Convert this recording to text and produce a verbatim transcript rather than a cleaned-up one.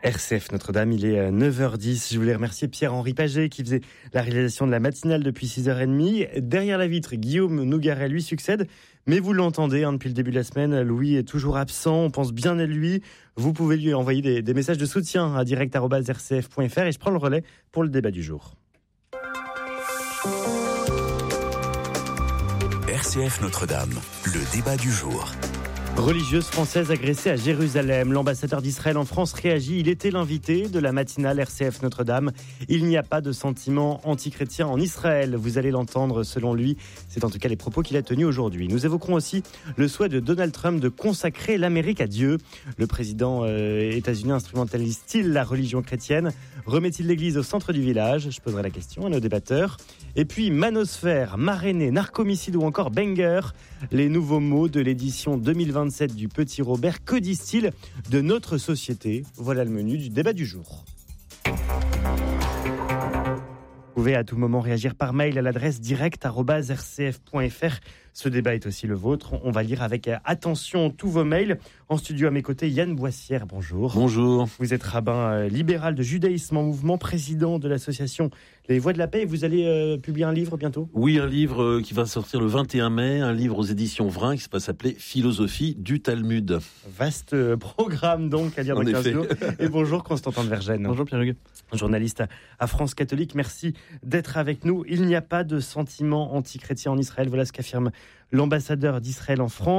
R C F Notre-Dame, il est neuf heures dix. Je voulais remercier Pierre-Henri Paget qui faisait la réalisation de la matinale depuis six heures trente. Derrière la vitre, Guillaume Nougaret lui succède. Mais vous l'entendez, hein, depuis le début de la semaine, Louis est toujours absent. On pense bien à lui. Vous pouvez lui envoyer des, des messages de soutien à direct arobase r c f point f r et je prends le relais pour le débat du jour. R C F Notre-Dame, le débat du jour. Religieuse française agressée à Jérusalem. L'ambassadeur d'Israël en France réagit. Il était l'invité de la matinale R C F Notre-Dame. Il n'y a pas de sentiment antichrétien en Israël. Vous allez l'entendre selon lui. C'est en tout cas les propos qu'il a tenus aujourd'hui. Nous évoquerons aussi le souhait de Donald Trump de consacrer l'Amérique à Dieu. Le président euh, états-unien instrumentalise-t-il la religion chrétienne ? Remet-il l'église au centre du village ? Je poserai la question à nos débatteurs. Et puis manosphère, marénée, narcomicide ou encore banger. Les nouveaux mots de l'édition deux mille vingt-sept du Petit Robert. Que disent-ils de notre société ? Voilà le menu du débat du jour. Vous pouvez à tout moment réagir par mail à l'adresse direct arobase r c f point f r. Ce débat est aussi le vôtre. On va lire avec attention tous vos mails. En studio à mes côtés, Yann Boissière, bonjour. Bonjour. Vous êtes rabbin libéral de judaïsme en mouvement, président de l'association Les Voix de la Paix. Et vous allez euh, publier un livre bientôt ? Oui, un livre qui va sortir le vingt et un mai, un livre aux éditions Vrin qui va s'appeler Philosophie du Talmud. Vaste programme donc à lire dans en quinze effet. jours. Et bonjour Constantin de Vergennes. Bonjour Pierre-Hugues. Journaliste à France Catholique, merci d'être avec nous. Il n'y a pas de sentiment antichrétien en Israël, voilà ce qu'affirme l'ambassadeur d'Israël en France.